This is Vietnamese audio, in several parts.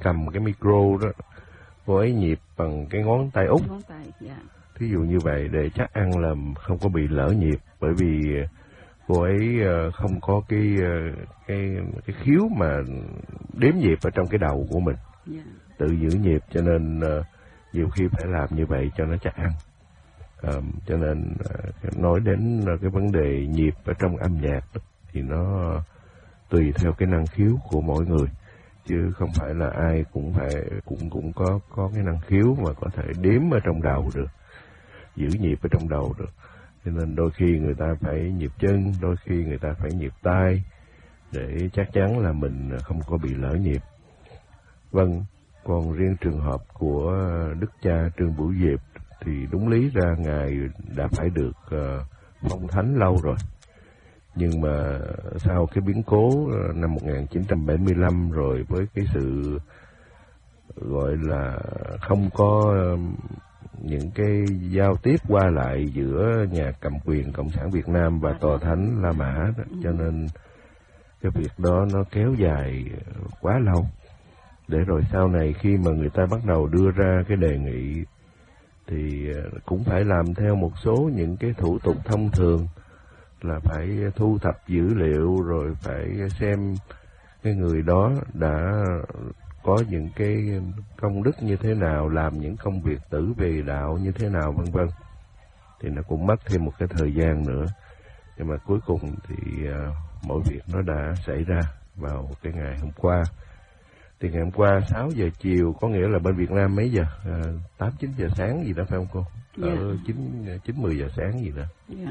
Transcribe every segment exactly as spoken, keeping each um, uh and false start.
cầm cái micro đó, cô ấy nhịp bằng cái ngón tay út. Ngón tay, dạ. Thí dụ như vậy để chắc ăn là không có bị lỡ nhịp, bởi vì cô ấy không có cái cái cái khiếu mà đếm nhịp ở trong cái đầu của mình, Yeah. tự giữ nhịp, cho nên uh, nhiều khi phải làm như vậy cho nó chắc ăn. Uh, cho nên uh, nói đến uh, cái vấn đề nhịp ở trong âm nhạc thì nó uh, tùy theo cái năng khiếu của mỗi người, chứ không phải là ai cũng phải cũng cũng có có cái năng khiếu mà có thể đếm ở trong đầu được, giữ nhịp ở trong đầu được. Cho nên đôi khi người ta phải nhịp chân, đôi khi người ta phải nhịp tay để chắc chắn là mình không có bị lỡ nhịp. Vâng, còn riêng trường hợp của đức cha Trương Bửu Diệp thì đúng lý ra ngài đã phải được uh, phong thánh lâu rồi. Nhưng mà sau cái biến cố năm một nghìn chín trăm bảy mươi lăm, rồi với cái sự gọi là không có uh, những cái giao tiếp qua lại giữa nhà cầm quyền Cộng sản Việt Nam và Tòa Thánh La Mã đó, cho nên cái việc đó nó kéo dài quá lâu. Để rồi sau này khi mà người ta bắt đầu đưa ra cái đề nghị thì cũng phải làm theo một số những cái thủ tục thông thường, là phải thu thập dữ liệu, rồi phải xem cái người đó đã có những cái công đức như thế nào, làm những công việc tử về đạo như thế nào, vân vân. Thì nó cũng mất thêm một cái thời gian nữa. Nhưng mà cuối cùng thì uh, mọi việc nó đã xảy ra vào cái ngày hôm qua. Thì ngày hôm qua sáu giờ chiều, có nghĩa là bên Việt Nam mấy giờ? À, tám chín giờ sáng gì đó phải không cô? Yeah. Ở chín chín mười giờ sáng gì đó. Yeah.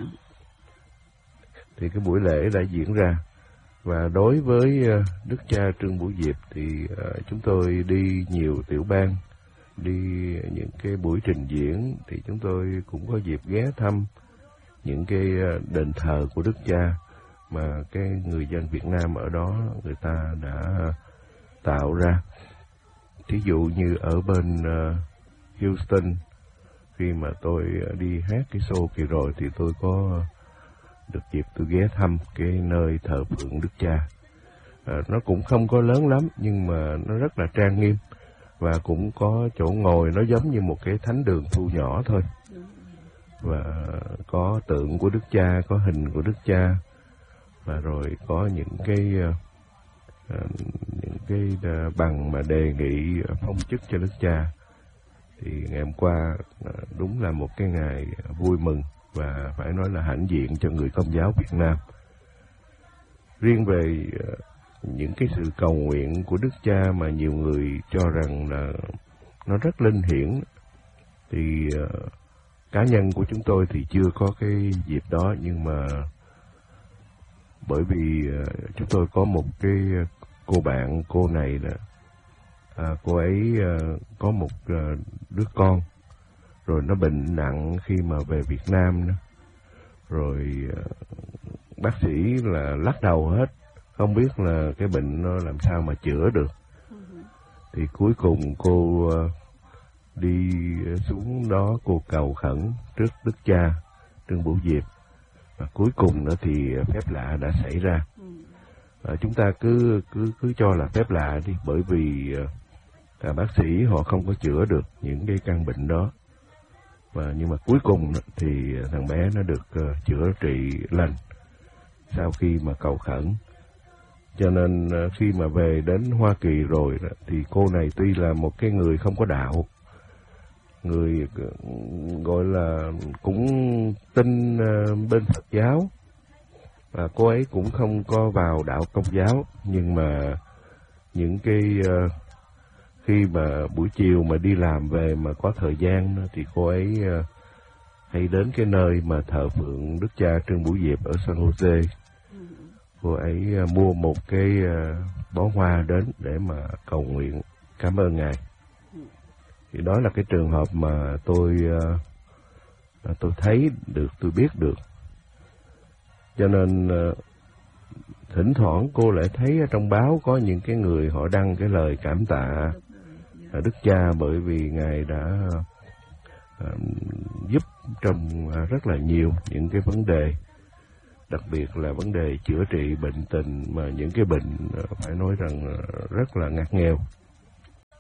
Thì cái buổi lễ đã diễn ra. Và đối với uh, đức cha Trương Bửu Diệp thì uh, chúng tôi đi nhiều tiểu bang, đi những cái buổi trình diễn, thì chúng tôi cũng có dịp ghé thăm những cái uh, đền thờ của đức cha mà cái người dân Việt Nam ở đó người ta đã tạo ra. Thí dụ như ở bên uh, Houston, khi mà tôi uh, đi hát cái show kỳ rồi thì tôi có được dịp tôi ghé thăm cái nơi thờ phượng đức cha. À, nó cũng không có lớn lắm nhưng mà nó rất là trang nghiêm, và cũng có chỗ ngồi nó giống như một cái thánh đường thu nhỏ thôi. Và có tượng của đức cha, có hình của đức cha, và rồi có những cái uh, những cái uh, bằng mà đề nghị phong chức cho đức cha. Thì ngày hôm qua uh, đúng là một cái ngày vui mừng và phải nói là hãnh diện cho người Công giáo Việt Nam. Riêng về uh, những cái sự cầu nguyện của đức cha mà nhiều người cho rằng là nó rất linh hiển, thì uh, cá nhân của chúng tôi thì chưa có cái dịp đó, nhưng mà bởi vì uh, chúng tôi có một cái cô bạn, cô này là à, cô ấy uh, có một uh, đứa con, rồi nó bệnh nặng khi mà về Việt Nam đó. Rồi uh, bác sĩ là lắc đầu hết, không biết là cái bệnh nó làm sao mà chữa được. Thì cuối cùng cô uh, đi xuống đó, cô cầu khẩn trước đức cha Trương Bửu Diệp, và cuối cùng nữa thì phép lạ đã xảy ra. À, chúng ta cứ cứ cứ cho là phép lạ đi, bởi vì à, bác sĩ họ không có chữa được những cái căn bệnh đó. Và nhưng mà cuối cùng thì thằng bé nó được uh, chữa trị lành sau khi mà cầu khẩn. Cho nên uh, khi mà về đến Hoa Kỳ rồi đó, thì cô này tuy là một cái người không có đạo, người uh, gọi là cũng tin uh, bên Phật giáo, và cô ấy cũng không có vào đạo Công giáo, nhưng mà những cái uh, khi mà buổi chiều mà đi làm về mà có thời gian đó, thì cô ấy uh, hay đến cái nơi mà thờ phượng đức cha Trương Bửu Diệp ở San Jose. Cô ấy uh, mua một cái uh, bó hoa đến để mà cầu nguyện cảm ơn Ngài. Thì đó là cái trường hợp mà tôi uh, tôi thấy được, tôi biết được. Cho nên uh, thỉnh thoảng cô lại thấy ở trong báo có những cái người họ đăng cái lời cảm tạ uh, đức cha, bởi vì Ngài đã uh, giúp trong uh, rất là nhiều những cái vấn đề, đặc biệt là vấn đề chữa trị bệnh tình, mà những cái bệnh uh, phải nói rằng uh, rất là ngặt nghèo.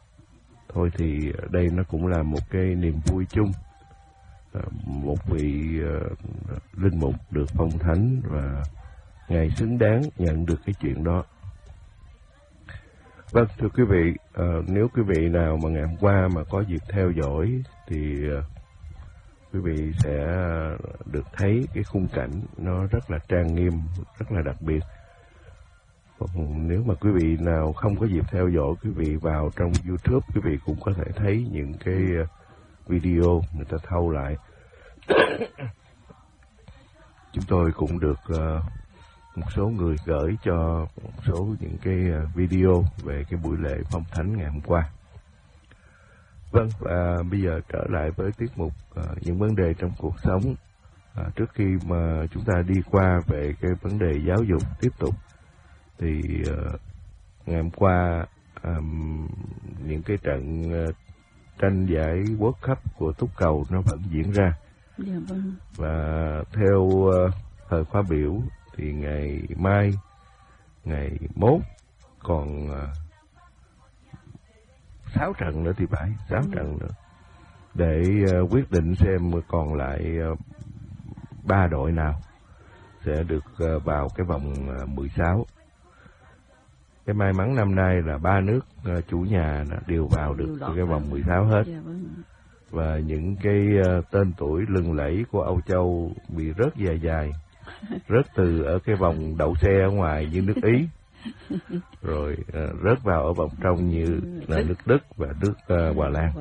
thôi thì đây nó cũng là một cái niềm vui chung. À, một vị uh, linh mục được phong thánh và Ngài xứng đáng nhận được cái chuyện đó. Vâng, thưa quý vị, uh, nếu quý vị nào mà ngày hôm qua mà có dịp theo dõi thì uh, quý vị sẽ được thấy cái khung cảnh nó rất là trang nghiêm, rất là đặc biệt. Còn nếu mà quý vị nào không có dịp theo dõi, quý vị vào trong YouTube, quý vị cũng có thể thấy những cái video người ta thâu lại. Chúng tôi cũng được uh, một số người gửi cho một số những cái video về cái buổi lễ phong thánh ngày hôm qua. Vâng, và bây giờ trở lại với tiết mục uh, những vấn đề trong cuộc sống. Uh, trước khi mà chúng ta đi qua về cái vấn đề giáo dục tiếp tục, thì uh, ngày hôm qua um, những cái trận uh, tranh giải World Cup của túc cầu nó vẫn diễn ra. Dạ, vâng. Và theo uh, thời khóa biểu thì ngày mai, ngày mốt còn uh, sáu trận nữa thì phải, sáu ừ. trận nữa để uh, quyết định xem còn lại uh, ba đội nào sẽ được uh, vào cái vòng uh, mười sáu. Cái may mắn năm nay là ba nước uh, chủ nhà đều vào được cái vòng mười sáu hết. Dạ, vâng. Và những cái uh, tên tuổi lừng lẫy của Âu Châu bị rớt dài dài, rớt từ ở cái vòng đậu xe ở ngoài như nước Ý, rồi uh, rớt vào ở vòng trong như là nước Đức và nước uh, Hòa Lan.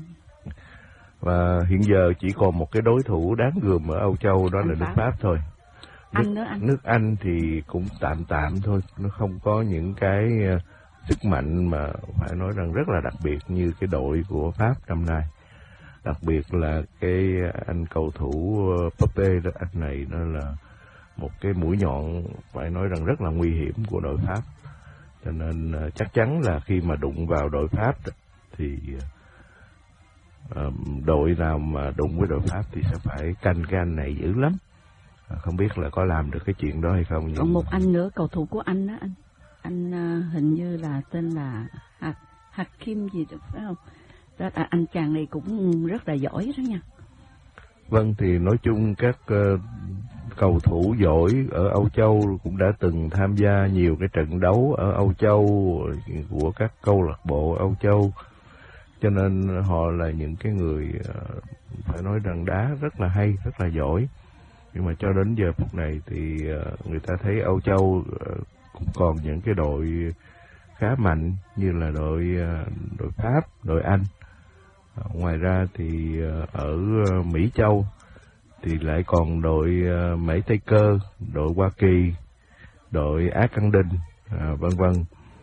Và hiện giờ chỉ còn một cái đối thủ đáng gờm ở Âu Châu, đó là nước Pháp thôi. Nước Anh nữa anh. Nước Anh thì cũng tạm tạm thôi, nó không có những cái uh, sức mạnh mà phải nói rằng rất là đặc biệt như cái đội của Pháp năm nay. Đặc biệt là cái anh cầu thủ uh, Mbappé đó, anh này nó là một cái mũi nhọn phải nói rằng rất là nguy hiểm của đội Pháp. Cho nên uh, chắc chắn là khi mà đụng vào đội Pháp thì uh, đội nào mà đụng với đội Pháp thì sẽ phải canh cái anh này dữ lắm. Uh, không biết là có làm được cái chuyện đó hay không. Nhưng... Còn một anh nữa, cầu thủ của anh đó anh. Anh uh, hình như là tên là Hak Hakim gì được phải không? Đó, à, anh chàng này cũng rất là giỏi đó nha. Vâng, thì nói chung các uh, cầu thủ giỏi ở Âu Châu cũng đã từng tham gia nhiều cái trận đấu ở Âu Châu của các câu lạc bộ Âu Châu, cho nên họ là những cái người uh, phải nói rằng đá rất là hay, rất là giỏi. Nhưng mà cho đến giờ phút này thì uh, người ta thấy Âu Châu uh, cũng còn những cái đội khá mạnh như là đội uh, đội Pháp, đội Anh. Uh, ngoài ra thì uh, ở uh, Mỹ Châu thì lại còn đội uh, Mỹ Tây Cơ, đội Hoa Kỳ, đội Á Căng Đinh, uh, vân vân.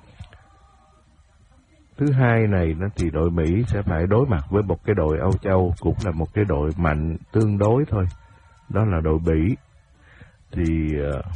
Thứ hai này nó thì đội Mỹ sẽ phải đối mặt với một cái đội Âu Châu cũng là một cái đội mạnh tương đối thôi, đó là đội Bỉ. Thì uh,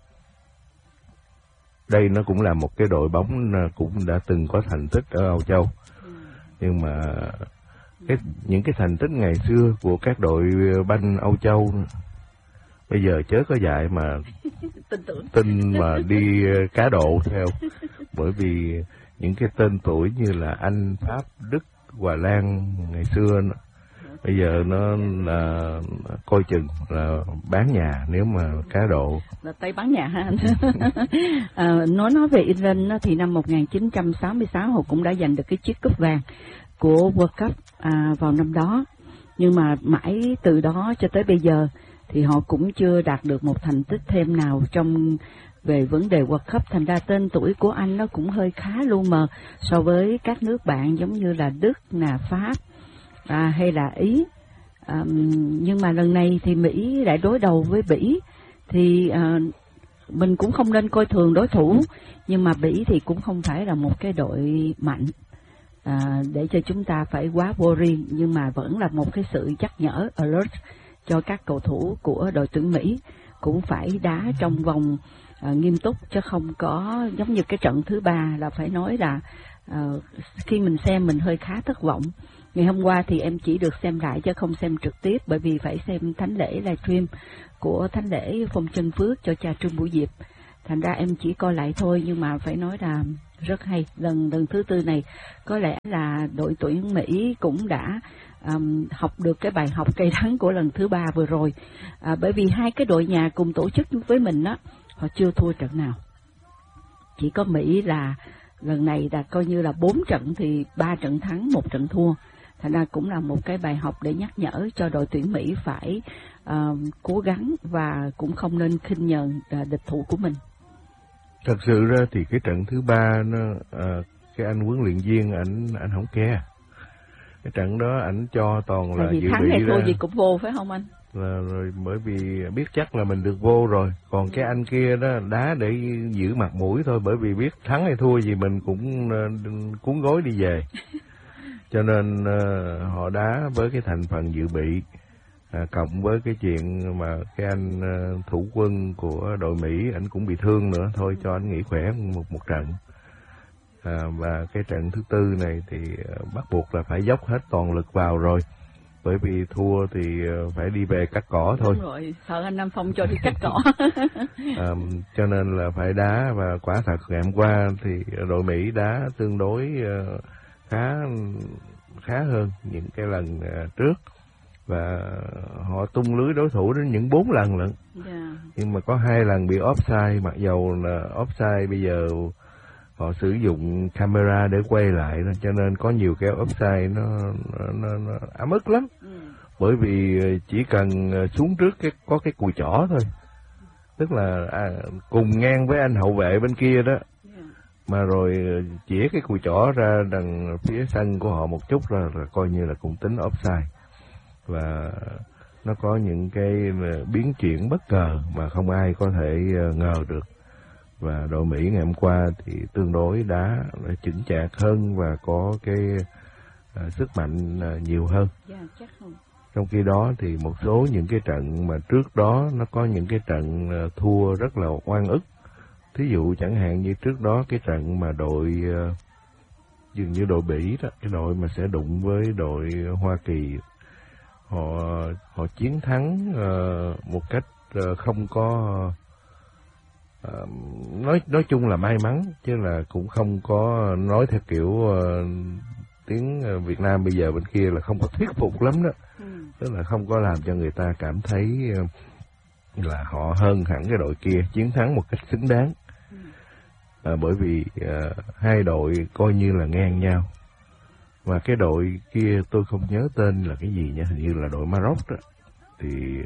đây nó cũng là một cái đội bóng cũng đã từng có thành tích ở Âu Châu, nhưng mà cái những cái thành tích ngày xưa của các đội banh Âu Châu bây giờ chớ có dạy mà tin tưởng tin mà đi cá độ theo, bởi vì những cái tên tuổi như là Anh, Pháp, Đức, Hòa Lan ngày xưa nó, bây giờ nó là coi chừng là bán nhà nếu mà cá độ. Là tay bán nhà ha anh. à, nói nói về Ireland thì năm một nghìn chín trăm sáu mươi sáu họ cũng đã giành được cái chiếc cúp vàng của World Cup à, vào năm đó. Nhưng mà mãi từ đó cho tới bây giờ thì họ cũng chưa đạt được một thành tích thêm nào trong về vấn đề World Cup. Thành ra tên tuổi của Anh nó cũng hơi khá lu mờ so với các nước bạn giống như là Đức, là Pháp à, hay là Ý. À, nhưng mà lần này thì Mỹ lại đối đầu với Bỉ, thì à, mình cũng không nên coi thường đối thủ, nhưng mà Bỉ thì cũng không phải là một cái đội mạnh à, để cho chúng ta phải quá worry, nhưng mà vẫn là một cái sự nhắc nhở alert cho các cầu thủ của đội tuyển Mỹ cũng phải đá trong vòng à, nghiêm túc, chứ không có giống như cái trận thứ ba là phải nói là à, khi mình xem mình hơi khá thất vọng. Ngày hôm qua thì em chỉ được xem lại chứ không xem trực tiếp, bởi vì phải xem thánh lễ livestream của thánh lễ Phong Chân Phước cho cha Trương Bửu Diệp. Thành ra em chỉ coi lại thôi, nhưng mà phải nói là rất hay. Lần lần thứ tư này có lẽ là đội tuyển Mỹ cũng đã um, học được cái bài học cay đắng của lần thứ ba vừa rồi, à, bởi vì hai cái đội nhà cùng tổ chức với mình đó, họ chưa thua trận nào. Chỉ có Mỹ là lần này là coi như là bốn trận thì ba trận thắng, một trận thua. Thành ra cũng là một cái bài học để nhắc nhở cho đội tuyển Mỹ phải uh, cố gắng và cũng không nên khinh nhờn uh, địch thủ của mình. Thật sự ra thì cái trận thứ ba nó uh, cái anh huấn luyện viên ảnh ảnh không ke. Cái trận đó ảnh cho toàn là dự bị ra. Thắng hay thua gì cũng vô phải không anh? Là rồi bởi vì biết chắc là mình được vô rồi. Còn ừ. cái anh kia đó đá để giữ mặt mũi thôi, bởi vì biết thắng hay thua gì mình cũng uh, cuốn gối đi về. Cho nên uh, họ đá với cái thành phần dự bị, à, cộng với cái chuyện mà cái anh uh, thủ quân của đội Mỹ ảnh cũng bị thương nữa, thôi cho anh nghỉ khỏe một một trận. À, và cái trận thứ tư này thì uh, bắt buộc là phải dốc hết toàn lực vào rồi, bởi vì thua thì uh, phải đi về cắt cỏ thôi. Đúng rồi, sợ anh Nam Phong cho đi cắt cỏ. à, cho nên là phải đá, và quả thật ngày hôm qua thì đội Mỹ đá tương đối uh, khá khá hơn những cái lần uh, trước, và họ tung lưới đối thủ đến những bốn lần lận. Yeah. Nhưng mà có hai lần bị offside, mặc dầu là offside bây giờ họ sử dụng camera để quay lại, cho nên có nhiều cái offside nó nó, nó ấm ức lắm. Ừ. Bởi vì chỉ cần xuống trước cái có cái cùi chỏ thôi, tức là à, cùng ngang với anh hậu vệ bên kia đó, mà rồi chĩa cái cùi chỏ ra đằng phía sân của họ một chút ra là coi như là cũng tính offside. Và nó có những cái biến chuyển bất ngờ mà không ai có thể ngờ được. Và đội Mỹ ngày hôm qua thì tương đối đá chững chạc hơn và có cái uh, sức mạnh uh, nhiều hơn. Yeah, chắc không. Trong khi đó thì một số những cái trận mà trước đó nó có những cái trận uh, thua rất là oan ức. Thí dụ chẳng hạn như trước đó cái trận mà đội uh, dường như đội Bỉ đó, cái đội mà sẽ đụng với đội Hoa Kỳ, họ họ chiến thắng uh, một cách uh, không có uh, nói nói chung là may mắn, chứ là cũng không có nói theo kiểu uh, tiếng Việt Nam bây giờ bên kia là không có thuyết phục lắm đó. Ừ. Tức là không có làm cho người ta cảm thấy uh, là họ hơn hẳn cái đội kia, chiến thắng một cách xứng đáng. Ừ. À, bởi vì uh, hai đội coi như là ngang nhau. Và cái đội kia tôi không nhớ tên là cái gì nha, hình như là đội Maroc đó, thì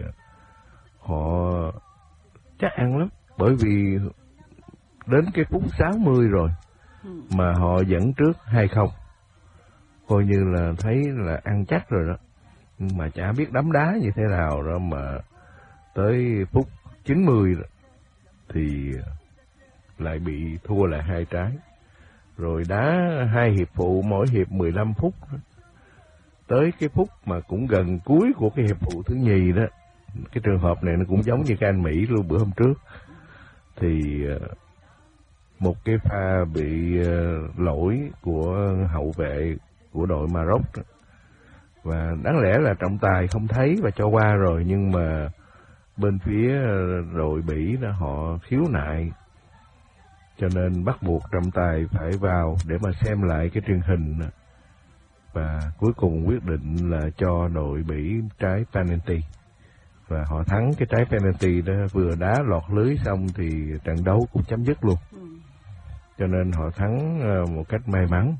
họ chắc ăn lắm, bởi vì đến cái phút sáu mươi rồi mà họ dẫn trước hai không, coi như là thấy là ăn chắc rồi đó. Nhưng mà chả biết đấm đá như thế nào đó, mà tới phút chín mươi rồi, thì lại bị thua lại hai trái. Rồi đá hai hiệp phụ, mỗi hiệp mười lăm phút. Tới cái phút mà cũng gần cuối của cái hiệp phụ thứ nhì đó, cái trường hợp này nó cũng giống như cái anh Mỹ luôn bữa hôm trước, thì một cái pha bị lỗi của hậu vệ của đội Maroc đó. Và đáng lẽ là trọng tài không thấy và cho qua rồi, nhưng mà bên phía đội Bỉ đó họ khiếu nại, cho nên bắt buộc trọng tài phải vào để mà xem lại cái truyền hình, và cuối cùng quyết định là cho đội Bỉ trái penalty, và họ thắng cái trái penalty đó. Vừa đá lọt lưới xong thì trận đấu cũng chấm dứt luôn. Ừ. Cho nên họ thắng một cách may mắn.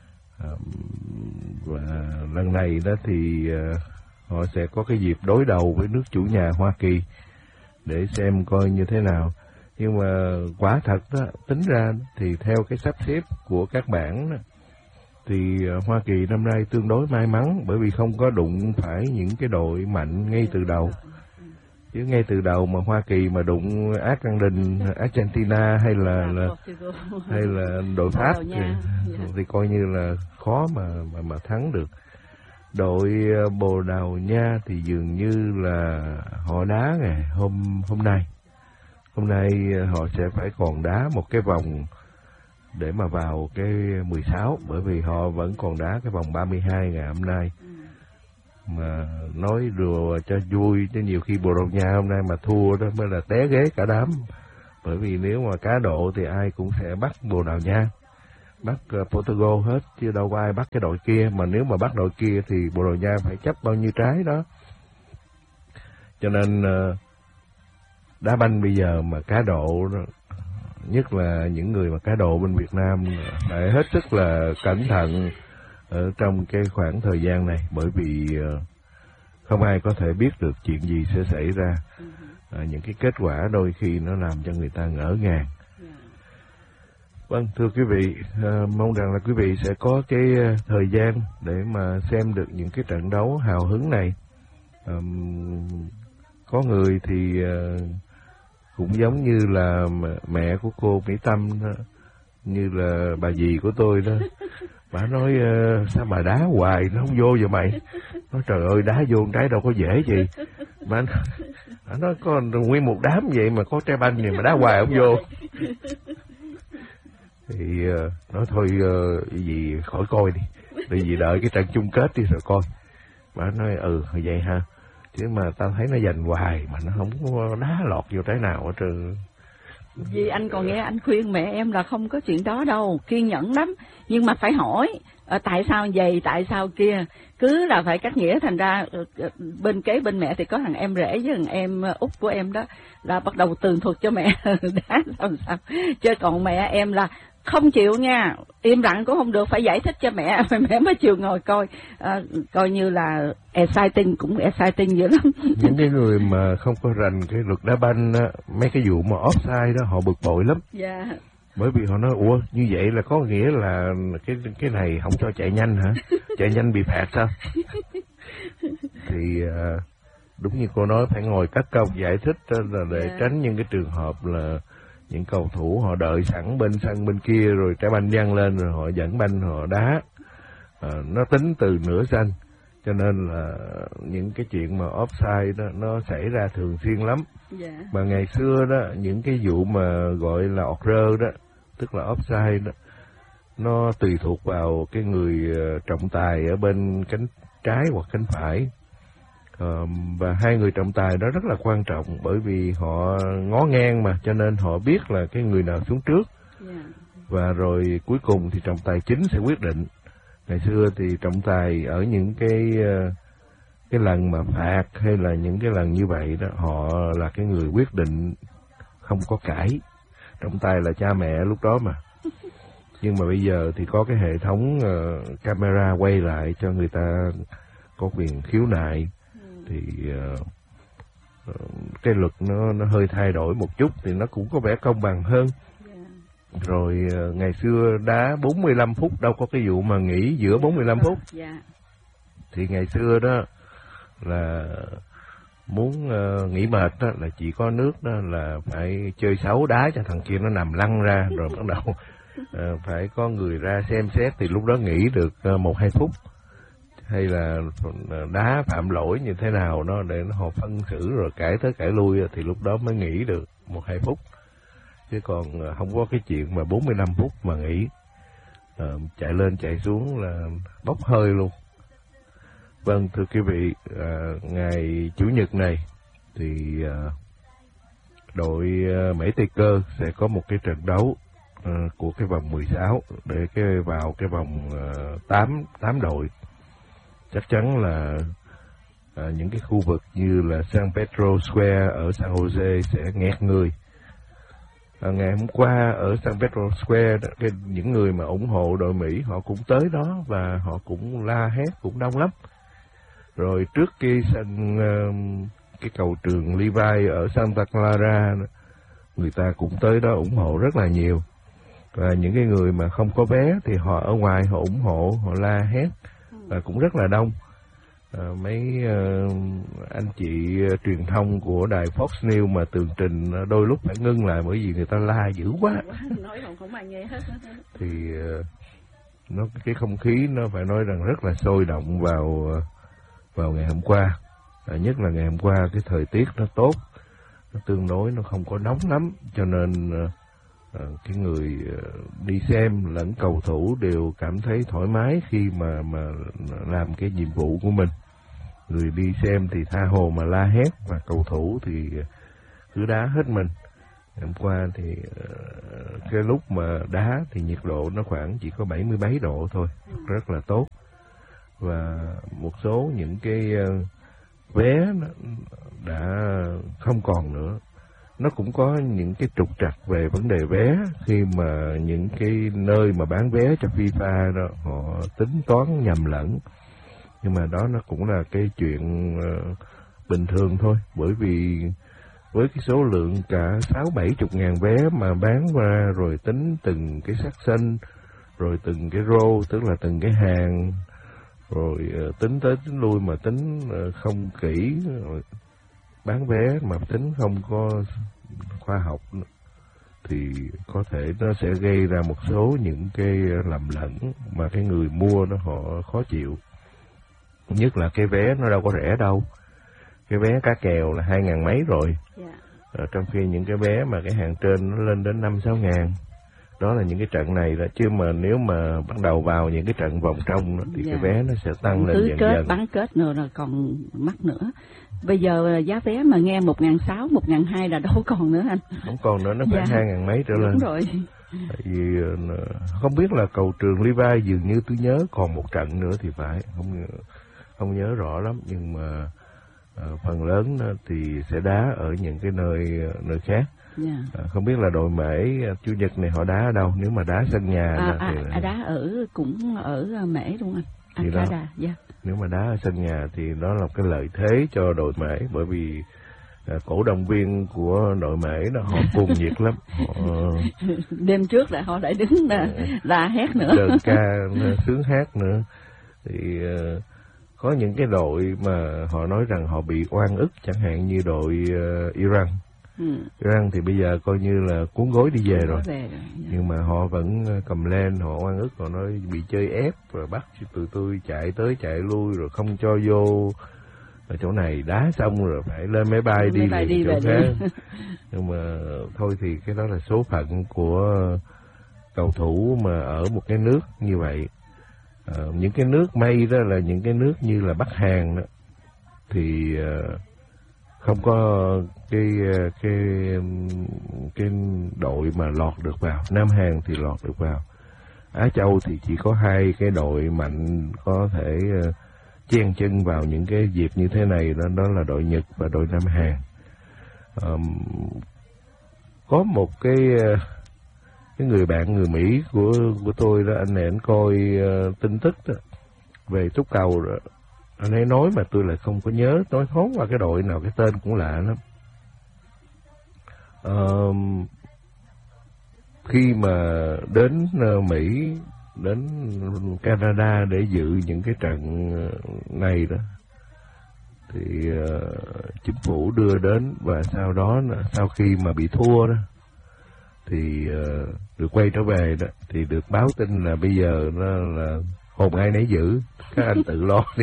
Và lần này đó thì họ sẽ có cái dịp đối đầu với nước chủ nhà Hoa Kỳ để xem coi như thế nào. Nhưng mà quả thật đó, tính ra thì theo cái sắp xếp của các bảng đó, thì Hoa Kỳ năm nay tương đối may mắn, bởi vì không có đụng phải những cái đội mạnh ngay từ đầu. Chứ ngay từ đầu mà Hoa Kỳ mà đụng Argentina, Argentina hay là, là hay là đội Pháp thì, thì coi như là khó mà mà mà thắng được. Đội Bồ Đào Nha thì dường như là họ đá ngày hôm hôm nay. Hôm nay họ sẽ phải còn đá một cái vòng để mà vào cái mười sáu, bởi vì họ vẫn còn đá cái vòng ba mươi hai ngày hôm nay. Mà nói đùa cho vui, chứ nhiều khi Bồ Đào Nha hôm nay mà thua đó mới là té ghế cả đám. Bởi vì nếu mà cá độ thì ai cũng sẽ bắt Bồ Đào Nha. bắt uh, Portugal hết, chứ đâu có ai bắt cái đội kia. Mà nếu mà bắt đội kia thì Bồ Đào Nha phải chấp bao nhiêu trái đó. Cho nên uh, đá banh bây giờ mà cá độ, nhất là những người mà cá độ bên Việt Nam, phải hết sức là cẩn thận ở trong cái khoảng thời gian này, bởi vì uh, không ai có thể biết được chuyện gì sẽ xảy ra. Uh, những cái kết quả đôi khi nó làm cho người ta ngỡ ngàng. Vâng, thưa quý vị, uh, mong rằng là quý vị sẽ có cái uh, thời gian để mà xem được những cái trận đấu hào hứng này. Um, có người thì uh, cũng giống như là mẹ của cô Mỹ Tâm đó, như là bà dì của tôi đó. Bà nói uh, sao mà đá hoài nó không vô vậy mày? Nói trời ơi, đá vô trái đâu có dễ gì. Mà bà nói có nguyên một đám vậy mà có trái banh gì mà đá hoài không vô. Thì uh, nói thôi uh, gì khỏi coi đi, tại vì đợi cái trận chung kết đi rồi coi. Bà nói ừ vậy ha, chứ mà tao thấy nó giành hoài mà nó không có đá lọt vô trái nào hết trơn. Vì anh còn nghe anh khuyên mẹ em là không có chuyện đó đâu, kiên nhẫn lắm, nhưng mà phải hỏi à, tại sao vậy, tại sao kia, cứ là phải cắt nghĩa. Thành ra bên kế bên mẹ thì có thằng em rể với thằng em út của em đó là bắt đầu tường thuật cho mẹ đá sao sao, chứ còn mẹ em là không chịu nha, im lặng cũng không được, phải giải thích cho mẹ, mẹ mới chịu ngồi coi, à, coi như là exciting, cũng exciting dữ lắm. Những cái người mà không có rành cái luật đá banh á, mấy cái vụ mà offside đó họ bực bội lắm. Dạ. Yeah. Bởi vì họ nói ủa như vậy là có nghĩa là cái cái này không cho chạy nhanh hả? Chạy nhanh bị phạt sao? Thì à, đúng như cô nói, phải ngồi cắt câu giải thích là để yeah. tránh những cái trường hợp là những cầu thủ họ đợi sẵn bên sân bên kia rồi trái banh văng lên rồi họ dẫn banh họ đá, à, nó tính từ nửa sân, cho nên là những cái chuyện mà offside đó nó xảy ra thường xuyên lắm. Yeah. Mà ngày xưa đó những cái vụ mà gọi là ọt rơ đó, tức là offside đó, nó tùy thuộc vào cái người trọng tài ở bên cánh trái hoặc cánh phải. Uh, và hai người trọng tài đó rất là quan trọng, bởi vì họ ngó ngang mà, cho nên họ biết là cái người nào xuống trước. Yeah. Và rồi cuối cùng thì trọng tài chính sẽ quyết định. Ngày xưa thì trọng tài ở những cái uh, cái lần mà phạt hay là những cái lần như vậy đó, họ là cái người quyết định, không có cãi. Trọng tài là cha mẹ lúc đó mà. Nhưng mà bây giờ thì có cái hệ thống uh, camera quay lại cho người ta có quyền khiếu nại. Thì uh, cái luật nó nó hơi thay đổi một chút thì nó cũng có vẻ công bằng hơn. Yeah. Rồi uh, ngày xưa đá bốn mươi lăm phút, đâu có cái vụ mà nghỉ giữa bốn mươi lăm phút. Yeah. Thì ngày xưa đó là muốn uh, nghỉ mệt đó là chỉ có nước đó là phải chơi xấu đá cho thằng kia nó nằm lăn ra, rồi bắt đầu uh, phải có người ra xem xét, thì lúc đó nghỉ được uh, một hai phút. Hay là đá phạm lỗi như thế nào đó để nó họ phân xử rồi cãi tới cãi lui, thì lúc đó mới nghỉ được một hai phút. Chứ còn không có cái chuyện mà bốn mươi lăm phút mà nghỉ, à, chạy lên chạy xuống là bốc hơi luôn. Vâng, thưa quý vị, à, ngày Chủ nhật này thì à, đội à, Mỹ Tây Cơ sẽ có một cái trận đấu à, của cái vòng mười sáu để cái vào cái vòng à, tám, tám đội. Chắc chắn là à, những cái khu vực như là San Pedro Square ở San Jose sẽ nghẹt người. À, ngày hôm qua ở San Pedro Square, cái, những người mà ủng hộ đội Mỹ họ cũng tới đó và họ cũng la hét, cũng đông lắm. Rồi trước cái sân uh, cái cầu trường Levi ở Santa Clara, người ta cũng tới đó ủng hộ rất là nhiều. Và những cái người mà không có vé thì họ ở ngoài họ ủng hộ, họ la hét. Và cũng rất là đông. À, mấy uh, anh chị uh, truyền thông của đài Fox News mà tường trình uh, đôi lúc phải ngưng lại bởi vì người ta la dữ quá. Nói không, không ai nghe hết. Thì uh, nó cái không khí nó phải nói rằng rất là sôi động vào uh, vào ngày hôm qua. À, nhất là ngày hôm qua cái thời tiết nó tốt, nó tương đối nó không có nóng lắm, cho nên uh, À, cái người uh, đi xem lẫn cầu thủ đều cảm thấy thoải mái khi mà mà làm cái nhiệm vụ của mình. Người đi xem thì tha hồ mà la hét, và cầu thủ thì cứ đá hết mình. Hôm qua thì uh, cái lúc mà đá thì nhiệt độ nó khoảng chỉ có bảy mươi bảy độ thôi, rất là tốt. Và một số những cái uh, vé nó đã không còn nữa. Nó cũng có những cái trục trặc về vấn đề vé khi mà những cái nơi mà bán vé cho FIFA đó họ tính toán nhầm lẫn. Nhưng mà đó nó cũng là cái chuyện uh, bình thường thôi, bởi vì với cái số lượng cả sáu bảy chục ngàn vé mà bán ra rồi tính từng cái section, rồi từng cái row, tức là từng cái hàng, rồi uh, tính tới tính lui mà tính uh, không kỹ, rồi bán vé mà tính không có khoa học thì có thể nó sẽ gây ra một số những cái lầm lẫn mà cái người mua nó họ khó chịu. Nhất là cái vé nó đâu có rẻ đâu. Cái vé cá kèo là hai ngàn mấy rồi. Yeah. Ờ, trong khi những cái vé mà cái hàng trên nó lên đến năm sáu ngàn. Đó là những cái trận này đó. Chứ mà nếu mà bắt đầu vào những cái trận vòng trong đó, thì yeah. cái vé nó sẽ tăng lên dần kết, dần. Bán kết nữa là còn mắc nữa. Bây giờ giá vé mà nghe một ngàn sáu, một ngàn hai là đâu còn nữa anh. Không còn nữa, nó phải hai ngàn mấy trở lên. Đúng rồi. Tại vì không biết là cầu Trường Levi dường như tôi nhớ còn một trận nữa thì phải, không không nhớ rõ lắm, nhưng mà uh, phần lớn thì sẽ đá ở những cái nơi nơi khác. Yeah. Uh, không biết là đội Mễ Chủ nhật này họ đá ở đâu, nếu mà đá sân nhà à, thì à, à, đá ở cũng ở Mễ đúng không anh? Thì đó, yeah. Nếu mà đá ở sân nhà thì đó là cái lợi thế cho đội Mễ, bởi vì À, cổ động viên của đội Mễ đó họ cuồng nhiệt lắm. Họ... Đêm trước là họ lại đứng là, là hét nữa, đơn ca sướng hát nữa. Thì uh, có những cái đội mà họ nói rằng họ bị oan ức, chẳng hạn như đội uh, Iran. Ừ. Iran thì bây giờ coi như là cuốn gối đi về rồi. về rồi. Nhưng mà họ vẫn cầm lên, họ oan ức, họ nói bị chơi ép rồi bắt tụi tôi chạy tới chạy lui rồi không cho vô. Ở chỗ này đá xong rồi phải lên máy bay đi về chỗ khác. Nhưng mà thôi thì cái đó là số phận của cầu thủ mà ở một cái nước như vậy. À, những cái nước may đó là những cái nước như là Bắc Hàn đó, thì uh, không có cái cái cái đội mà lọt được vào. Nam Hàn thì lọt được vào. Á Châu thì chỉ có hai cái đội mạnh có thể uh, chen chân vào những cái dịp như thế này, đó, đó là đội Nhật và đội Nam Hàn. Um, có một cái cái người bạn người Mỹ của của tôi đó, anh này anh coi uh, tin tức đó, về túc cầu đó. Anh ấy nói mà tôi lại không có nhớ, nói thốn qua cái đội nào, cái tên cũng lạ lắm. Um, khi mà đến uh, Mỹ, đến Canada để dự những cái trận này đó, thì uh, chính phủ đưa đến, và sau đó sau khi mà bị thua đó thì uh, được quay trở về đó, thì được báo tin là bây giờ nó là hồn ai nấy giữ, các anh tự lo đi.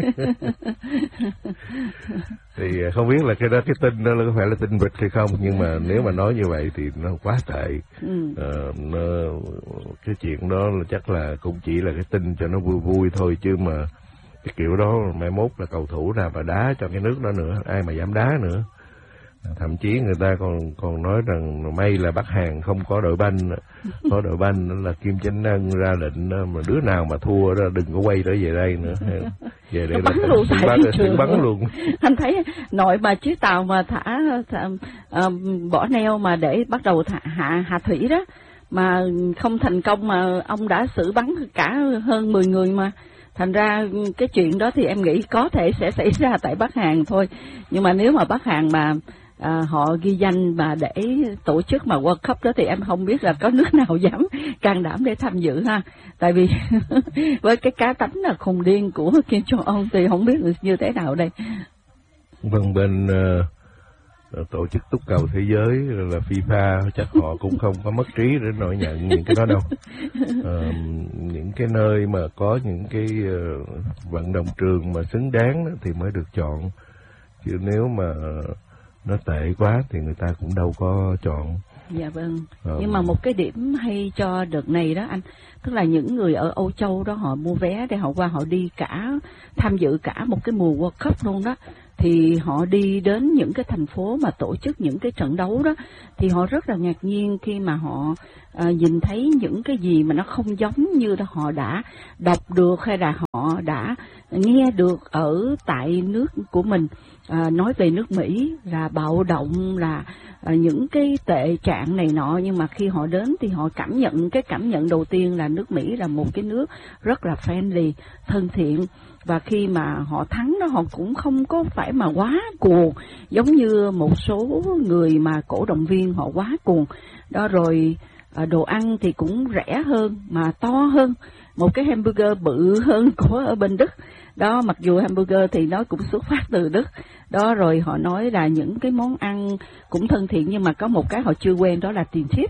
Thì không biết là cái đó, cái tin đó có phải là tin vịt hay không, nhưng mà nếu mà nói như vậy thì nó quá tệ. Ừ. À, nó, cái chuyện đó là chắc là cũng chỉ là cái tin cho nó vui vui thôi, chứ mà cái kiểu đó mai mốt là cầu thủ nào mà đá cho cái nước đó nữa, ai mà dám đá nữa. Thậm chí người ta còn còn nói rằng may là Bắc Hàn không có đội banh, có đội banh là Kim Chánh Ân ra lệnh mà đứa nào mà thua đó đừng có quay trở về đây nữa. Về đây bắn luôn tại bắn, trường bắn luôn. Anh thấy nội mà chiếc tàu mà thả, thả uh, bỏ neo mà để bắt đầu thả, hạ hạ thủy đó mà không thành công, mà ông đã xử bắn cả hơn mười người mà. Thành ra cái chuyện đó thì em nghĩ có thể sẽ xảy ra tại Bắc Hàn thôi. Nhưng mà nếu mà Bắc Hàn mà à, họ ghi danh mà để tổ chức mà World Cup đó thì em không biết là có nước nào dám can đảm để tham dự ha. Tại vì với cái cá tánh là khùng điên của Kim Jong Un thì không biết như thế nào đây. Vâng, bên uh, tổ chức túc cầu thế giới là FIFA chắc họ cũng không có mất trí để nổi nhận những cái đó đâu. Uh, những cái nơi mà có những cái uh, vận động trường mà xứng đáng đó thì mới được chọn, chứ nếu mà nó tệ quá thì người ta cũng đâu có chọn. Dạ vâng. Ừ. Nhưng mà một cái điểm hay cho đợt này đó anh, tức là những người ở Âu Châu đó họ mua vé để họ qua họ đi cả tham dự cả một cái mùa World Cup luôn đó. thì họ đi đến những cái thành phố mà tổ chức những cái trận đấu đó, thì họ rất là ngạc nhiên khi mà họ à, nhìn thấy những cái gì mà nó không giống như là họ đã đọc được hay là họ đã nghe được ở tại nước của mình. À, nói về nước Mỹ là bạo động, là à, những cái tệ trạng này nọ, nhưng mà khi họ đến thì họ cảm nhận, cái cảm nhận đầu tiên là nước Mỹ là một cái nước rất là friendly, thân thiện. Và khi mà họ thắng đó, họ cũng không có phải mà quá cuồng giống như một số người mà cổ động viên họ quá cuồng đó. Rồi à, đồ ăn thì cũng rẻ hơn mà to hơn, một cái hamburger bự hơn của ở bên Đức đó, mặc dù hamburger thì nó cũng xuất phát từ Đức đó. Rồi họ nói là những cái món ăn cũng thân thiện, nhưng mà có một cái họ chưa quen, đó là tiền tip.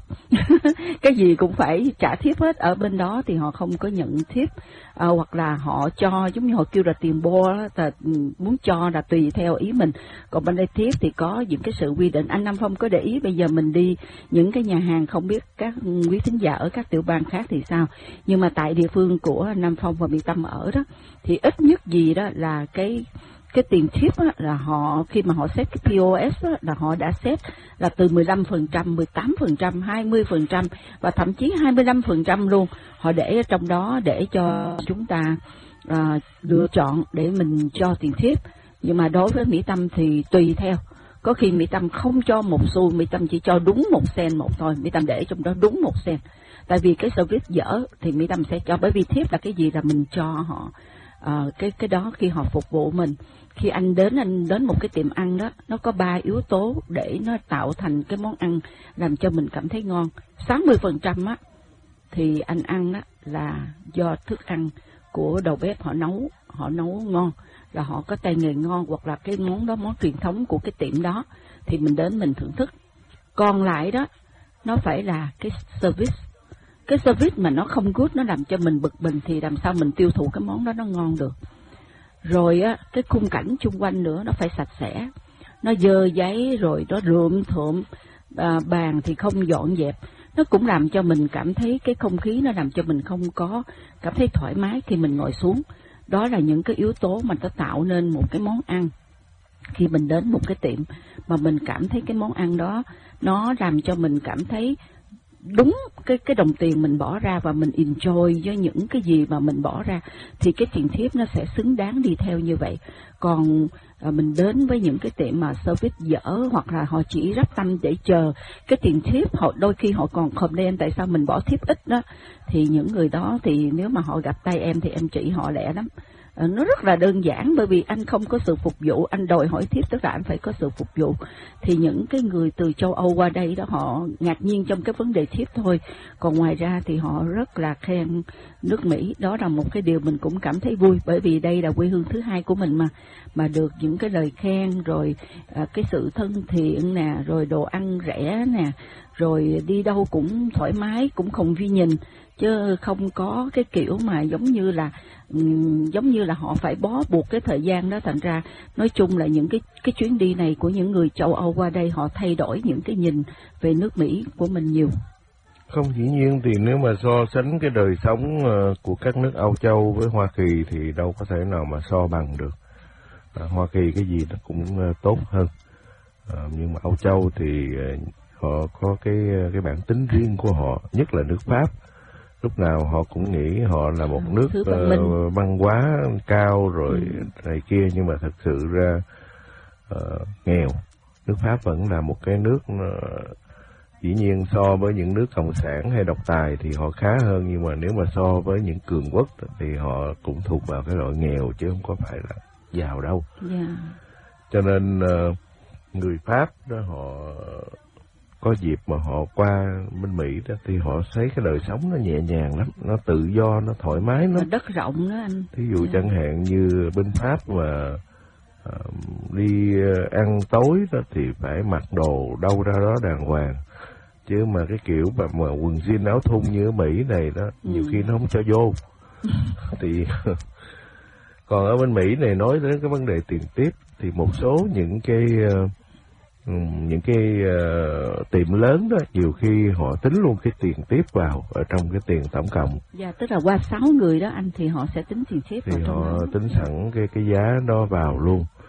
Cái gì cũng phải trả tip hết. Ở bên đó thì họ không có nhận tip, à, hoặc là họ cho giống như họ kêu là tiền bo, là muốn cho là tùy theo ý mình. Còn bên đây tip thì có những cái sự quy định. Anh Nam Phong có để ý bây giờ mình đi những cái nhà hàng, không biết các quý thính giả ở các tiểu bang khác thì sao, nhưng mà tại địa phương của Nam Phong và Mỹ Tâm ở đó thì ít nhất gì đó là cái cái tiền tip á, là họ khi mà họ xếp cái pê ô ét á, là họ đã xếp là từ mười lăm phần trăm, mười tám phần trăm, hai mươi phần trăm và thậm chí hai mươi lăm phần trăm luôn. Họ để ở trong đó để cho chúng ta à, lựa chọn để mình cho tiền tip. Nhưng mà đối với Mỹ Tâm thì tùy theo. Có khi Mỹ Tâm không cho một xu, Mỹ Tâm chỉ cho đúng một sen một thôi, Mỹ Tâm để trong đó đúng một sen. Tại vì cái service dở thì Mỹ Tâm sẽ cho, bởi vì tip là cái gì là mình cho họ. À, cái cái đó khi họ phục vụ mình. Khi anh đến anh đến một cái tiệm ăn đó, nó có ba yếu tố để nó tạo thành cái món ăn làm cho mình cảm thấy ngon. sáu mươi phần trăm á thì anh ăn á là do thức ăn của đầu bếp họ nấu, họ nấu ngon, là họ có tay nghề ngon, hoặc là cái món đó món truyền thống của cái tiệm đó thì mình đến mình thưởng thức. Còn lại đó nó phải là cái service. Cái service mà nó không good, nó làm cho mình bực mình thì làm sao mình tiêu thụ cái món đó nó ngon được. Rồi á, cái khung cảnh chung quanh nữa nó phải sạch sẽ, nó dơ giấy rồi nó rượm thượm, à, bàn thì không dọn dẹp, nó cũng làm cho mình cảm thấy cái không khí, nó làm cho mình không có cảm thấy thoải mái khi mình ngồi xuống. Đó là những cái yếu tố mà nó tạo nên một cái món ăn. Khi mình đến một cái tiệm mà mình cảm thấy cái món ăn đó nó làm cho mình cảm thấy đúng cái cái đồng tiền mình bỏ ra và mình enjoy với những cái gì mà mình bỏ ra, thì cái tiền tip nó sẽ xứng đáng đi theo như vậy. Còn à, mình đến với những cái tiệm mà service dở, hoặc là họ chỉ rắp tâm để chờ cái tiền tip, họ đôi khi họ còn complain tại sao mình bỏ tip ít đó, thì những người đó thì nếu mà họ gặp tay em thì em chỉ họ lẹ lắm. Nó rất là đơn giản, bởi vì anh không có sự phục vụ, anh đòi hỏi tip tức là anh phải có sự phục vụ. Thì những cái người từ châu Âu qua đây đó, họ ngạc nhiên trong cái vấn đề tip thôi. Còn ngoài ra thì họ rất là khen nước Mỹ, đó là một cái điều mình cũng cảm thấy vui, bởi vì đây là quê hương thứ hai của mình mà. Mà được những cái lời khen, rồi à, cái sự thân thiện nè, rồi đồ ăn rẻ nè, rồi đi đâu cũng thoải mái, cũng không vi nhìn, chứ không có cái kiểu mà giống như là um, giống như là họ phải bó buộc cái thời gian đó. Thành ra nói chung là những cái cái chuyến đi này của những người châu Âu qua đây, họ thay đổi những cái nhìn về nước Mỹ của mình nhiều. Không, dĩ nhiên thì nếu mà so sánh cái đời sống của các nước Âu Châu với Hoa Kỳ thì đâu có thể nào mà so bằng được. À, Hoa Kỳ cái gì nó cũng tốt hơn, à, nhưng mà Âu Châu thì họ có cái cái bản tính riêng của họ, nhất là nước Pháp. Lúc nào họ cũng nghĩ họ là một nước uh, văn hóa cao rồi ừ. này kia, nhưng mà thật sự ra uh, nghèo. Nước Pháp vẫn là một cái nước uh, dĩ nhiên so với những nước cộng sản hay độc tài thì họ khá hơn, nhưng mà nếu mà so với những cường quốc thì họ cũng thuộc vào cái loại nghèo chứ không có phải là giàu đâu. Yeah. Cho nên uh, người Pháp đó họ có dịp mà họ qua bên Mỹ đó thì họ thấy cái đời sống nó nhẹ nhàng lắm, nó tự do, nó thoải mái lắm. Đất rộng đó anh. Thí dụ yeah. chẳng hạn như bên Pháp mà uh, đi ăn tối đó thì phải mặc đồ đâu ra đó đàng hoàng. Chứ mà cái kiểu mà, mà quần jean áo thun như ở Mỹ này đó, ừ. nhiều khi nó không cho vô. Thì còn ở bên Mỹ này nói đến cái vấn đề tiền tiếp thì một số những cái uh, những cái uh, tiệm lớn đó nhiều khi họ tính luôn cái tiền tiếp vào ở trong cái tiền tổng cộng. Dạ, tức là qua sáu người đó anh thì họ sẽ tính tiền tiếp thì vào trong họ đó. Tính sẵn cái cái giá đó vào luôn.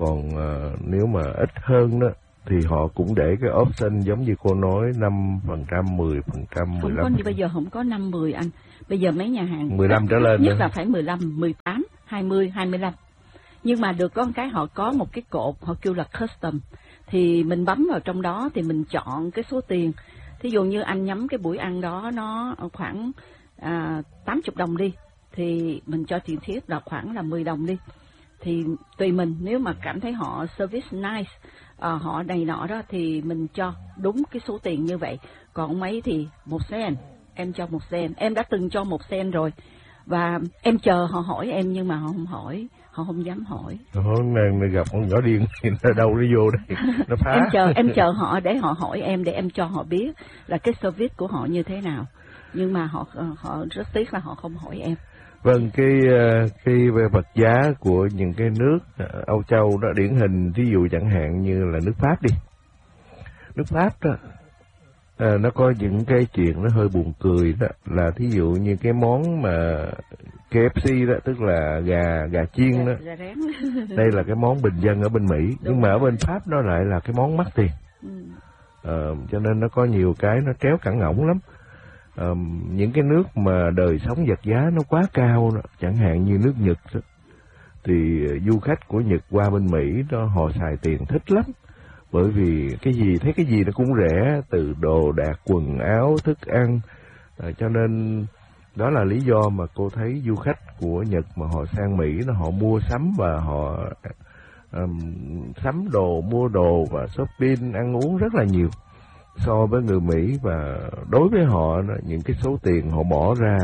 còn uh, nếu mà ít hơn đó thì họ cũng để cái option giống như cô nói năm phần trăm, mười phần trăm, mười lăm. Không có, bây giờ không có năm, mười anh. Bây giờ mấy nhà hàng mười lăm trở lên nhất là phải mười lăm, mười tám, hai mươi, hai mươi lăm. Nhưng mà được có một cái họ có một cái cột họ kêu là custom. Thì mình bấm vào trong đó thì mình chọn cái số tiền. Thí dụ như anh nhắm cái buổi ăn đó nó khoảng à, tám mươi đồng đi, thì mình cho tiền tiếp là khoảng là mười đồng đi. Thì tùy mình, nếu mà cảm thấy họ service nice, à, họ này nọ đó thì mình cho đúng cái số tiền như vậy. Còn mấy thì một sen, em cho một sen, em đã từng cho một sen rồi. Và em chờ họ hỏi em nhưng mà họ không hỏi, họ không dám hỏi. Hôm nay gặp con nhỏ điên thì nó đâu nó vô đây, nó phá. Em chờ, em chờ họ để họ hỏi em, để em cho họ biết là cái service của họ như thế nào. Nhưng mà họ họ rất tiếc là họ không hỏi em. Vâng, cái cái vật giá của những cái nước Âu Châu đó điển hình, ví dụ chẳng hạn như là nước Pháp đi. Nước Pháp đó, à, nó có những cái chuyện nó hơi buồn cười đó, là thí dụ như cái món mà K F C đó, tức là gà gà chiên đó. Gà rán. Đây là cái món bình dân ở bên Mỹ, đúng. Nhưng mà ở bên Pháp nó lại là cái món mắc tiền. Ừ. À, cho nên nó có nhiều cái nó tréo cẳng ngỗng lắm. À, những cái nước mà đời sống vật giá nó quá cao đó, chẳng hạn như nước Nhật đó, thì du khách của Nhật qua bên Mỹ đó họ xài tiền thích lắm. Bởi vì cái gì thấy cái gì nó cũng rẻ, từ đồ đạc, quần áo, thức ăn. À, cho nên đó là lý do mà cô thấy du khách của Nhật mà họ sang Mỹ nó họ mua sắm và họ um, sắm đồ, mua đồ và shopping, ăn uống rất là nhiều so với người Mỹ. Và đối với họ những cái số tiền họ bỏ ra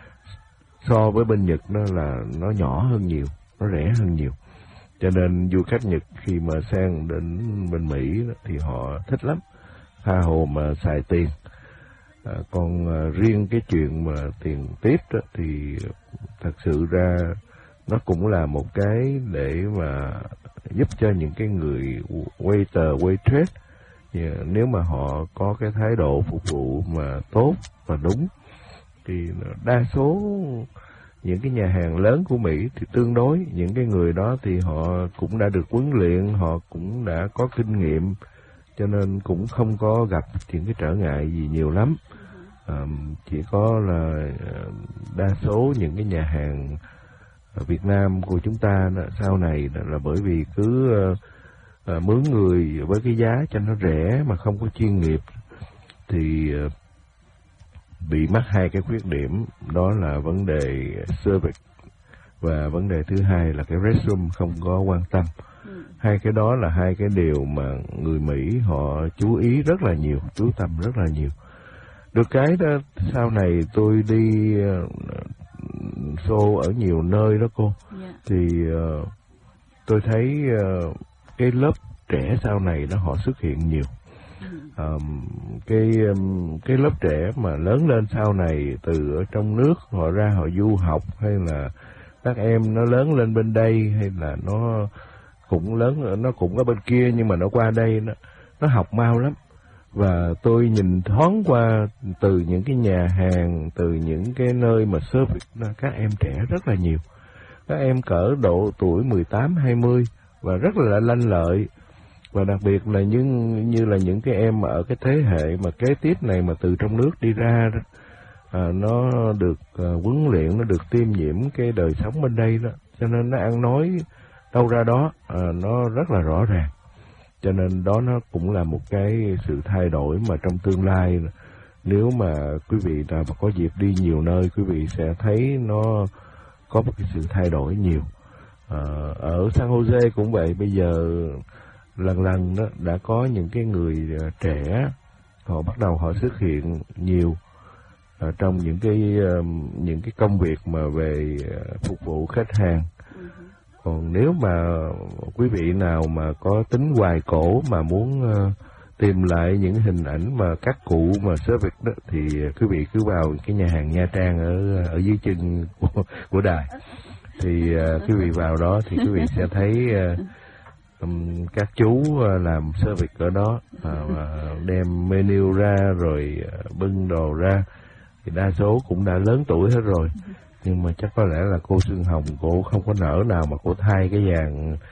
so với bên Nhật nó là nó nhỏ hơn nhiều, nó rẻ hơn nhiều. Cho nên du khách Nhật khi mà sang đến bên Mỹ thì họ thích lắm, tha hồ mà xài tiền. À, còn à, riêng cái chuyện mà tiền tiếp đó, thì thật sự ra nó cũng là một cái để mà giúp cho những cái người waiter, waitress, nếu mà họ có cái thái độ phục vụ mà tốt và đúng, thì đa số những cái nhà hàng lớn của Mỹ thì tương đối những cái người đó thì họ cũng đã được huấn luyện, họ cũng đã có kinh nghiệm, cho nên cũng không có gặp những cái trở ngại gì nhiều lắm. À, chỉ có là đa số những cái nhà hàng ở Việt Nam của chúng ta đó, sau này đó là bởi vì cứ à, mướn người với cái giá cho nó rẻ mà không có chuyên nghiệp thì à, bị mắc hai cái khuyết điểm, đó là vấn đề service và vấn đề thứ hai là cái restroom không có quan tâm. Ừ. Hai cái đó là hai cái điều mà người Mỹ họ chú ý rất là nhiều, chú tâm rất là nhiều. Được cái đó sau này tôi đi uh, show ở nhiều nơi đó cô, yeah. Thì uh, tôi thấy uh, cái lớp trẻ sau này đó họ xuất hiện nhiều. Um, cái um, cái lớp trẻ mà lớn lên sau này từ ở trong nước họ ra họ du học, hay là các em nó lớn lên bên đây, hay là nó cũng lớn nó cũng ở bên kia nhưng mà nó qua đây nó nó học mau lắm. Và tôi nhìn thoáng qua từ những cái nhà hàng, từ những cái nơi mà service các em trẻ rất là nhiều, các em cỡ độ tuổi mười tám, hai mươi và rất là lanh lợi. Và đặc biệt là như, như là những cái em ở cái thế hệ mà kế tiếp này mà từ trong nước đi ra đó, à, nó được à, huấn luyện, nó được tiêm nhiễm cái đời sống bên đây đó, cho nên nó ăn nói đâu ra đó à, nó rất là rõ ràng. Cho nên đó nó cũng là một cái sự thay đổi mà trong tương lai, nếu mà quý vị nào mà có dịp đi nhiều nơi, quý vị sẽ thấy nó có một cái sự thay đổi nhiều. À, ở San Jose cũng vậy, bây giờ lần lần đó đã có những cái người trẻ họ bắt đầu họ xuất hiện nhiều uh, trong những cái uh, những cái công việc mà về uh, phục vụ khách hàng. Uh-huh. Còn nếu mà quý vị nào mà có tính hoài cổ mà muốn uh, tìm lại những hình ảnh mà các cụ mà service đó, thì quý vị cứ vào cái nhà hàng Nha Trang ở ở dưới chân của, của đài, thì uh, quý vị vào đó thì quý vị sẽ thấy uh, Um, các chú uh, làm service ở đó, uh, uh, đem menu ra rồi uh, bưng đồ ra, thì đa số cũng đã lớn tuổi hết rồi. Nhưng mà chắc có lẽ là cô Xuân Hồng cô không có nỡ nào mà cô thay cái dàn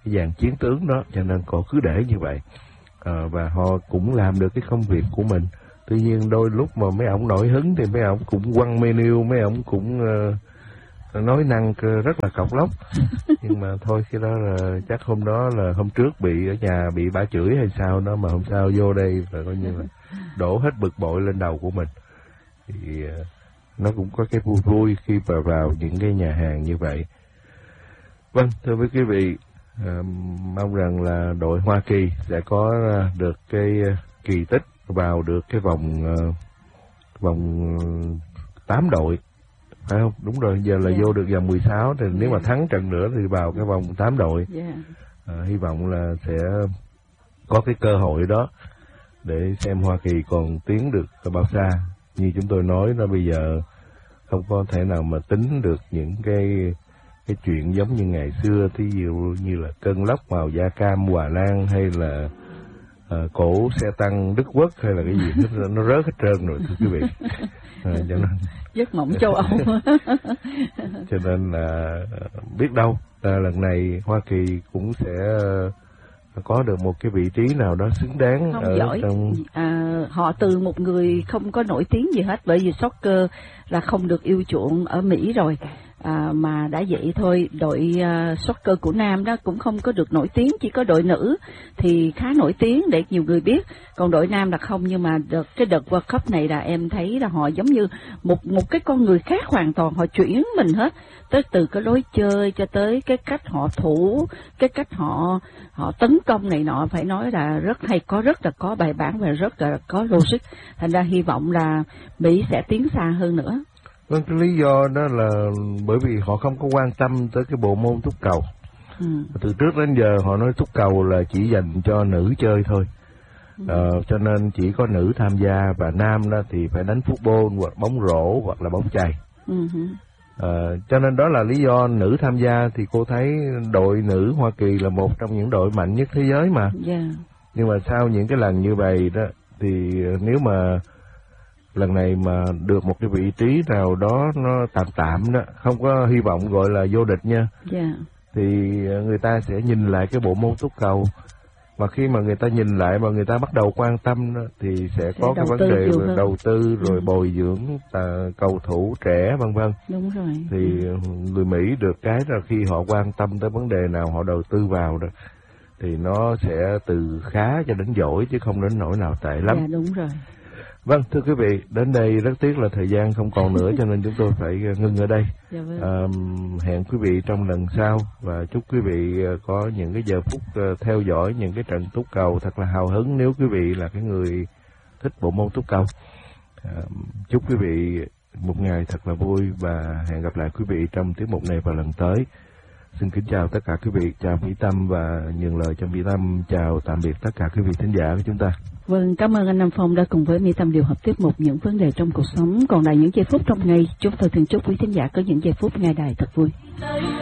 cái dàn chiến tướng đó, cho nên họ cứ để như vậy. À, và họ cũng làm được cái công việc của mình. Tuy nhiên đôi lúc mà mấy ông nổi hứng thì mấy ông cũng quăng menu, mấy ông cũng uh, nói năng rất là cọc lóc. Nhưng mà thôi, cái đó là chắc hôm đó là hôm trước bị ở nhà bị bà chửi hay sao đó, mà hôm sau vô đây là coi như là đổ hết bực bội lên đầu của mình. Thì uh, nó cũng có cái vui vui khi vào vào những cái nhà hàng như vậy. Vâng, thưa với quý vị, À, mong rằng là đội Hoa Kỳ sẽ có được cái kỳ tích vào được cái vòng uh, vòng tám đội, phải không? Đúng rồi, giờ là yeah. vô được vòng mười sáu thì yeah. nếu mà thắng trận nữa thì vào cái vòng tám đội. Yeah. À, hy vọng là sẽ có cái cơ hội đó để xem Hoa Kỳ còn tiến được bao xa. Như chúng tôi nói là bây giờ không có thể nào mà tính được những cái cái chuyện giống như ngày xưa, thí dụ như là cơn lốc màu da cam Hòa Lan, hay là uh, cổ xe tăng Đức Quốc, hay là cái gì nó, nó rớt hết trơn rồi, thưa quý vị. À, cho nên giấc mộng châu Âu. Cho nên là biết đâu là lần này Hoa Kỳ cũng sẽ có được một cái vị trí nào đó xứng đáng. Không ở giỏi. Trong... À, họ từ một người không có nổi tiếng gì hết, bởi vì soccer là không được yêu chuộng ở Mỹ rồi. À, mà đã vậy thôi, đội uh, soccer của nam đó cũng không có được nổi tiếng, chỉ có đội nữ thì khá nổi tiếng để nhiều người biết, còn đội nam là không. Nhưng mà đợt, cái đợt World Cup này là em thấy là họ giống như một một cái con người khác hoàn toàn, họ chuyển mình hết, tới từ cái lối chơi cho tới cái cách họ thủ, cái cách họ họ tấn công này nọ, phải nói là rất hay, có rất là có bài bản và rất là có logic. Thành ra hy vọng là Mỹ sẽ tiến xa hơn nữa. Vâng, cái lý do đó là bởi vì họ không có quan tâm tới cái bộ môn túc cầu. Ừ. Từ trước đến giờ họ nói túc cầu là chỉ dành cho nữ chơi thôi. Ừ. Ờ, cho nên chỉ có nữ tham gia, và nam đó thì phải đánh football hoặc bóng rổ hoặc là bóng chày. Ừ. Ờ, cho nên đó là lý do nữ tham gia. Thì cô thấy đội nữ Hoa Kỳ là một trong những đội mạnh nhất thế giới mà. Yeah. Nhưng mà sau những cái lần như vậy đó, thì nếu mà lần này mà được một cái vị trí nào đó nó tạm tạm đó, không có hy vọng gọi là vô địch nha, yeah. thì người ta sẽ nhìn lại cái bộ môn túc cầu. Mà khi mà người ta nhìn lại và người ta bắt đầu quan tâm đó, thì sẽ, sẽ có cái vấn đề về đầu tư rồi ừ. bồi dưỡng à, cầu thủ trẻ vân vân. Đúng rồi. Thì ừ. người Mỹ được cái là khi họ quan tâm tới vấn đề nào họ đầu tư vào đó, thì nó sẽ từ khá cho đến giỏi, chứ không đến nỗi nào tệ lắm. Dạ đúng rồi. Vâng, thưa quý vị, đến đây rất tiếc là thời gian không còn nữa, cho nên chúng tôi phải ngưng ở đây. Dạ vâng. À, hẹn quý vị trong lần sau, và chúc quý vị có những cái giờ phút theo dõi những cái trận túc cầu thật là hào hứng nếu quý vị là cái người thích bộ môn túc cầu. À, chúc quý vị một ngày thật là vui, và hẹn gặp lại quý vị trong tiết mục này vào lần tới. Xin kính chào tất cả quý vị, chào Mỹ Tâm, và nhường lời cho Mỹ Tâm chào tạm biệt tất cả quý vị thính giả của chúng ta. Vâng, cảm ơn anh Nam Phong đã cùng với Mỹ Tâm điều hợp tiết mục những vấn đề trong cuộc sống. Còn lại những giây phút trong ngày, chúng tôi thường chúc quý thính giả có những giây phút nghe đài thật vui.